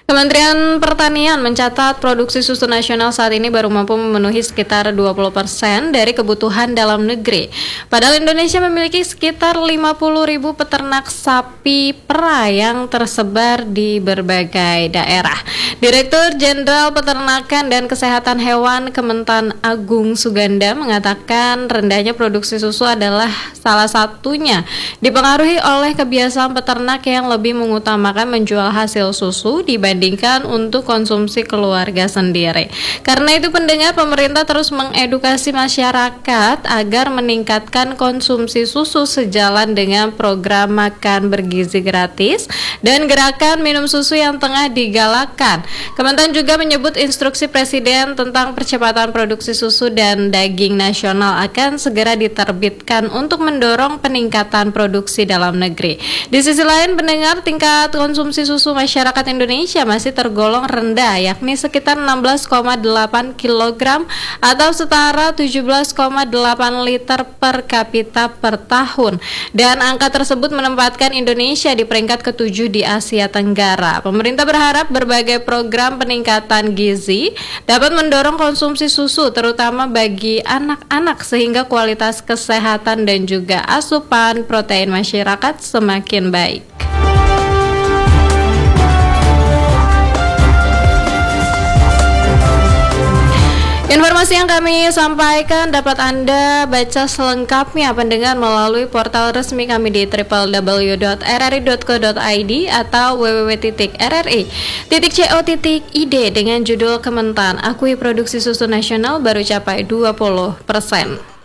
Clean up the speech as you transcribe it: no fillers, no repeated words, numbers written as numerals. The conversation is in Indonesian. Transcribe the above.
Kementerian Pertanian mencatat produksi susu nasional saat ini baru mampu memenuhi sekitar 20% dari kebutuhan dalam negeri. Padahal Indonesia memiliki sekitar 50.000 peternak sapi perah yang tersebar di berbagai daerah. Direktur Jenderal Peternakan dan Kesehatan Hewan Kementan Agung Suganda mengatakan rendahnya produksi susu adalah salah satunya dipengaruhi oleh kebiasaan peternak yang lebih mengutamakan menjual hasil susu dibandingkan untuk konsumsi keluarga sendiri. Karena itu pendengar, pemerintah terus mengedukasi masyarakat agar meningkatkan konsumsi susu sejalan dengan program makan bergizi gratis dan gerakan minum susu yang tengah digalakkan. Kementan juga menyebut instruksi Presiden tentang percepatan produksi susu dan daging nasional akan segera diterbitkan untuk mendorong peningkatan produksi dalam negeri. Di sisi lain, pendengar, tingkat konsumsi susu masyarakat Indonesia masih tergolong rendah, yakni sekitar 16,8 kg atau setara 17,8 liter per kapita per tahun. Dan angka tersebut menempatkan Indonesia di peringkat ke-7 di Asia Tenggara. Pemerintah berharap berbagai program peningkatan gizi dapat mendorong konsumsi susu terutama bagi anak-anak sehingga kualitas kesehatan dan juga asupan protein masyarakat semakin baik. Informasi yang kami sampaikan dapat Anda baca selengkapnya pendengar melalui portal resmi kami di www.rri.co.id atau www.rri.co.id dengan judul Kementan akui produksi susu nasional baru capai 20%.